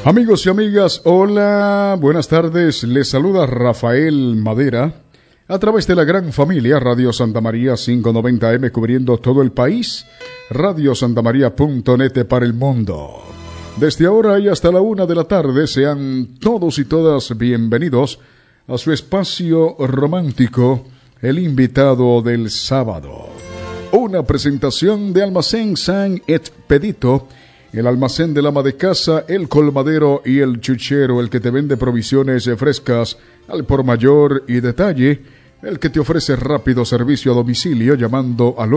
Amigos y amigas, hola, buenas tardes. Les saluda Rafael Madera a través de la gran familia Radio Santa María 590M cubriendo todo el país, radiosantamaria.net para el mundo. Desde ahora y hasta la 1 de la tarde sean todos y todas bienvenidos a su espacio romántico, el invitado del sábado. Una presentación de Almacén San Expedito, el almacén del ama de casa, el colmadero y el chuchero, el que te vende provisiones frescas al por mayor y detalle, el que te ofrece rápido servicio a domicilio llamando al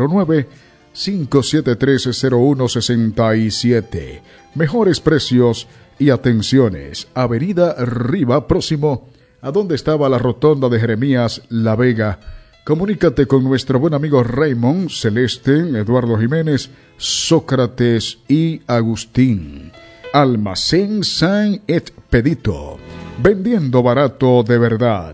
809-573-0167. Mejores precios y atenciones. Avenida Riva, próximo a donde estaba la rotonda de Jeremías La Vega. Comunícate con nuestro buen amigo Raymond, Celeste, Eduardo Jiménez, Sócrates y Agustín. Almacén San Expedito, vendiendo barato de verdad.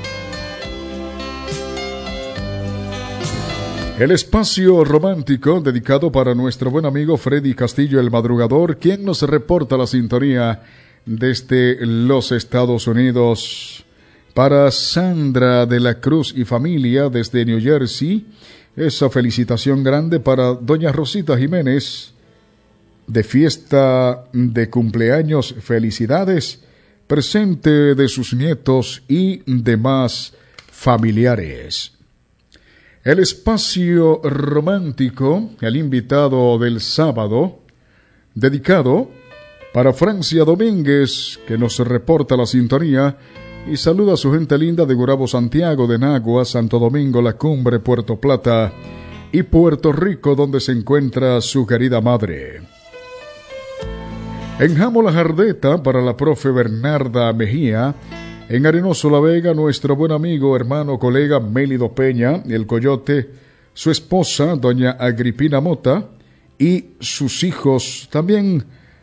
El espacio romántico dedicado para nuestro buen amigo Freddy Castillo el Madrugador, quien nos reporta la sintonía desde los Estados Unidos. Para Sandra de la Cruz y familia desde New Jersey, esa felicitación grande para doña Rosita Jiménez, de fiesta de cumpleaños, felicidades, presente de sus nietos y demás familiares. El espacio romántico, el invitado del sábado, dedicado para Francia Domínguez, que nos reporta la sintonía y saluda a su gente linda de Gurabo, Santiago, de Nagua, Santo Domingo, La Cumbre, Puerto Plata y Puerto Rico, donde se encuentra su querida madre. En Jamo La Jardeta, para la profe Bernarda Mejía. En Arenoso La Vega, nuestro buen amigo, hermano, colega Mélido Peña, el Coyote, su esposa, doña Agripina Mota, y sus hijos también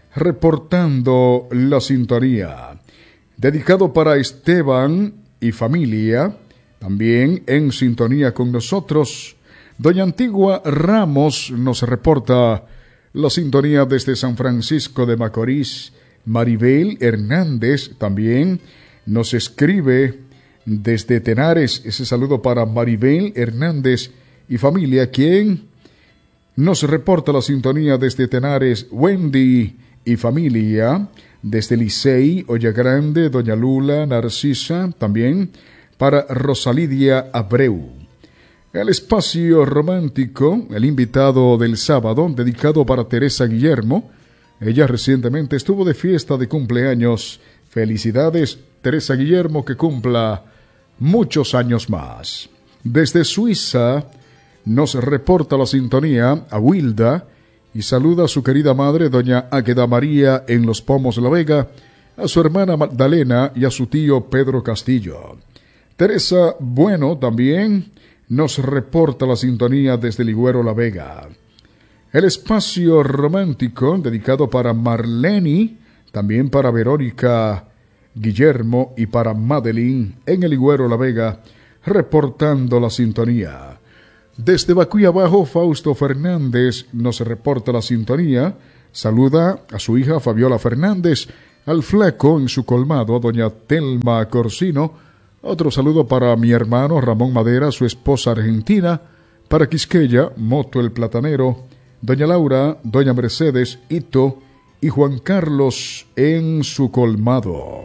reportando la sintonía. Dedicado para Esteban y familia, también en sintonía con nosotros. Doña Antigua Ramos nos reporta la sintonía desde San Francisco de Macorís. Maribel Hernández también nos escribe desde Tenares. Ese saludo para Maribel Hernández y familia, quien nos reporta la sintonía desde Tenares. Wendy y familia desde Licey, Olla Grande, doña Lula, Narcisa, también para Rosalidia Abreu. El espacio romántico, el invitado del sábado, dedicado para Teresa Guillermo. Ella recientemente estuvo de fiesta de cumpleaños. Felicidades, Teresa Guillermo, que cumpla muchos años más. Desde Suiza nos reporta la sintonía a Wilda y saluda a su querida madre, doña Águeda María, en Los Pomos La Vega, a su hermana Magdalena y a su tío Pedro Castillo. Teresa Bueno también nos reporta la sintonía desde Ligüero La Vega. El espacio romántico dedicado para Marlene, también para Verónica Guillermo y para Madeline en el Ligüero La Vega, reportando la sintonía. Desde Bacuy Abajo, Fausto Fernández nos reporta la sintonía, saluda a su hija Fabiola Fernández, al flaco en su colmado, doña Telma Corsino. Otro saludo para mi hermano Ramón Madera, su esposa argentina, para Quisqueya, Moto el Platanero, doña Laura, doña Mercedes, Ito y Juan Carlos en su colmado.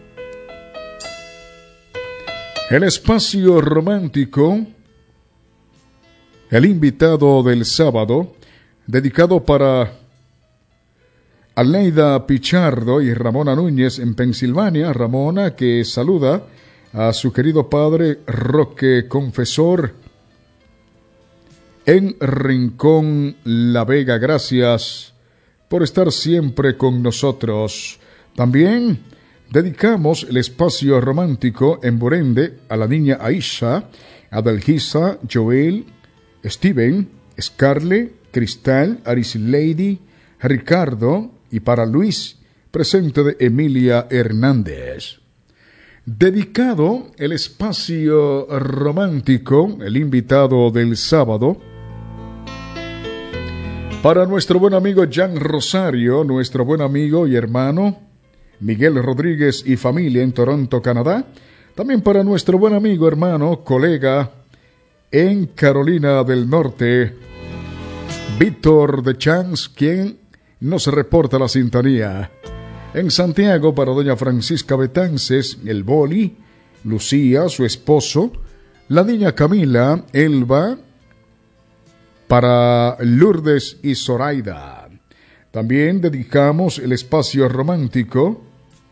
El espacio romántico, el invitado del sábado, dedicado para Aleida Pichardo y Ramona Núñez en Pensilvania. Ramona, que saluda a su querido padre Roque Confesor en Rincón La Vega. Gracias por estar siempre con nosotros. También dedicamos el espacio romántico en Borende a la niña Aisha, Adalgisa, Joel, Steven, Scarlett, Cristal, Lady, Ricardo y para Luis, presente de Emilia Hernández. Dedicado el espacio romántico, el invitado del sábado, Para nuestro buen amigo Jan Rosario, nuestro buen amigo y hermano Miguel Rodríguez y familia en Toronto, Canadá. También para nuestro buen amigo, hermano, colega en Carolina del Norte, Víctor de Chans, quien nos reporta la sintonía. En Santiago, para doña Francisca Betances, el Boli, Lucía, su esposo, la niña Camila, Elba, para Lourdes y Zoraida. También dedicamos el espacio romántico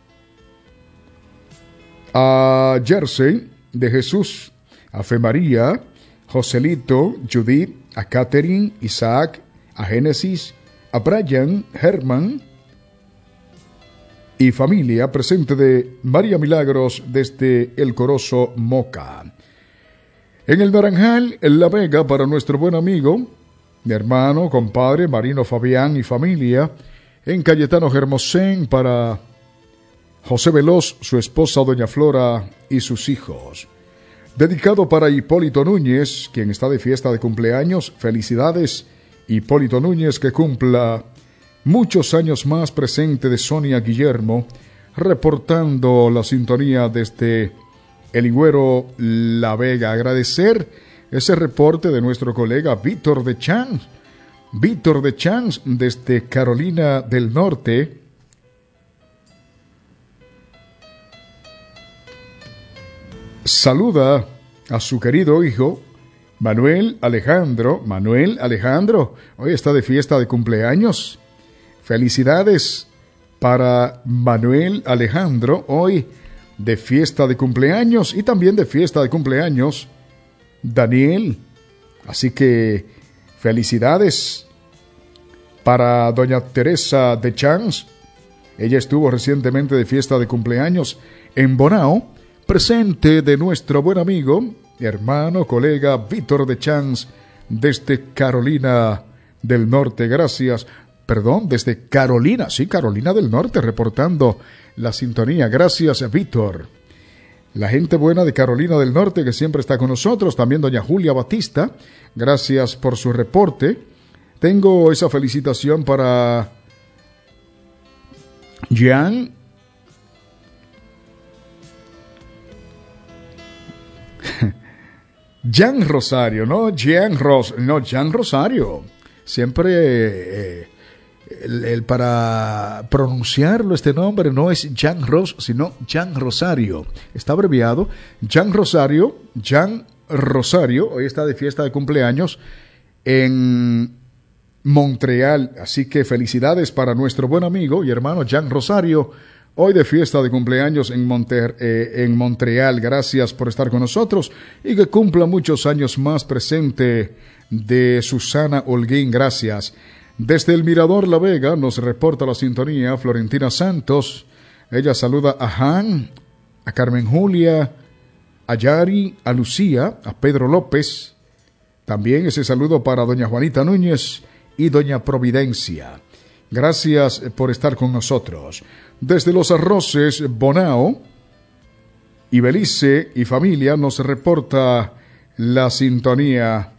a Jersey de Jesús, a Fe María, Joselito, Judith, a Catherine, Isaac, a Génesis, a Brian, Herman y familia presente de María Milagros desde El Corozo, Moca. En el Naranjal, en La Vega, para nuestro buen amigo, mi hermano, compadre, Marino Fabián y familia. En Cayetano Hermosén, para José Veloz, su esposa doña Flora y sus hijos. Dedicado para Hipólito Núñez, quien está de fiesta de cumpleaños. Felicidades, Hipólito Núñez, que cumpla muchos años más, presente de Sonia Guillermo, reportando la sintonía desde El Higüero, La Vega. Agradecer ese reporte de nuestro colega Víctor de Chans. Víctor de Chans desde Carolina del Norte. Saluda a su querido hijo Manuel Alejandro. Manuel Alejandro, hoy está de fiesta de cumpleaños. Felicidades para Manuel Alejandro, hoy de fiesta de cumpleaños, y también de fiesta de cumpleaños Daniel. Así que felicidades para doña Teresa de Chans. Ella estuvo recientemente de fiesta de cumpleaños en Bonao, presente de nuestro buen amigo, hermano, colega Víctor de Chans desde Carolina del Norte. Gracias. Perdón, desde Carolina, sí, Carolina del Norte, reportando la sintonía. Gracias, Víctor. La gente buena de Carolina del Norte que siempre está con nosotros. También doña Julia Batista, gracias por su reporte. Tengo esa felicitación para Jan Rosario, no Jan Rosario. Siempre para pronunciarlo este nombre no es Jan Ros, sino Jan Rosario. Está abreviado Jan Rosario. Hoy está de fiesta de cumpleaños en Montreal. Así que felicidades para nuestro buen amigo y hermano Jan Rosario, hoy de fiesta de cumpleaños en Montreal. Gracias por estar con nosotros y que cumpla muchos años más, presente de Susana Holguín. Gracias. Desde el Mirador La Vega nos reporta la sintonía Florentina Santos. Ella saluda a Han, a Carmen Julia, a Yari, a Lucía, a Pedro López. También ese saludo para doña Juanita Núñez y doña Providencia. Gracias por estar con nosotros. Desde Los Arroces, Bonao, y Belice y familia nos reporta la sintonía.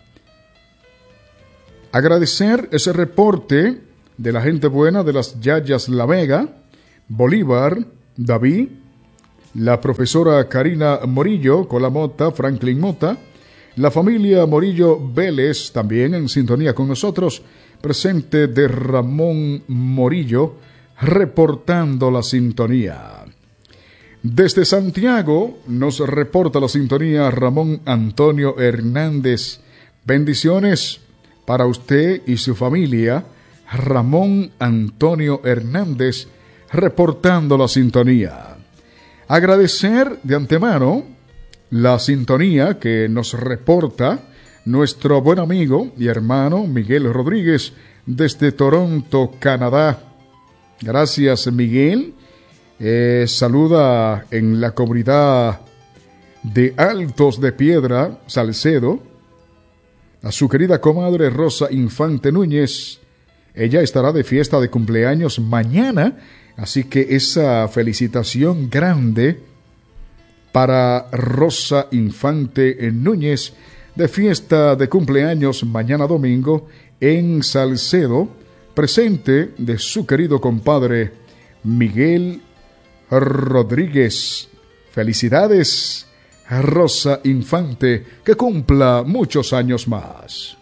Agradecer ese reporte de la gente buena de las Yayas La Vega, Bolívar, David, la profesora Karina Morillo, Cola Mota, Franklin Mota, la familia Morillo Vélez, también en sintonía con nosotros, presente de Ramón Morillo, reportando la sintonía. Desde Santiago nos reporta la sintonía Ramón Antonio Hernández. Bendiciones para usted y su familia, Ramón Antonio Hernández, reportando la sintonía. Agradecer de antemano la sintonía que nos reporta nuestro buen amigo y hermano Miguel Rodríguez desde Toronto, Canadá. Gracias, Miguel. Saluda en la comunidad de Altos de Piedra, Salcedo, a su querida comadre Rosa Infante Núñez. Ella estará de fiesta de cumpleaños mañana, así que esa felicitación grande para Rosa Infante Núñez, de fiesta de cumpleaños mañana domingo en Salcedo, presente de su querido compadre Miguel Rodríguez. Felicidades, Rosa Infante, que cumpla muchos años más.